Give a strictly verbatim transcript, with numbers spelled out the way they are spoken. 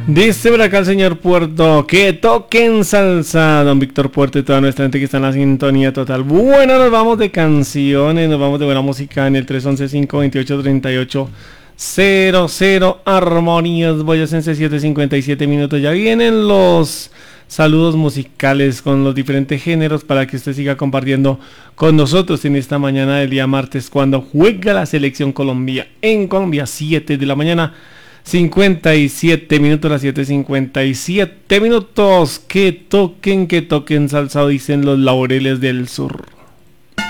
Dice por acá el señor Puerto, que toquen salsa, don Víctor Puerto y toda nuestra gente que está en la sintonía total. Bueno, nos vamos de canciones, nos vamos de buena música en el tres once, cinco veintiocho, treinta y ocho cero cero. Armonías Boyacense, siete cincuenta y siete minutos. Ya vienen los saludos musicales con los diferentes géneros para que usted siga compartiendo con nosotros en esta mañana del día martes, cuando juega la selección Colombia en Colombia, siete de la mañana. cincuenta y siete minutos, las siete cincuenta y siete minutos. Que toquen, que toquen salsa, dicen los Laureles del Sur.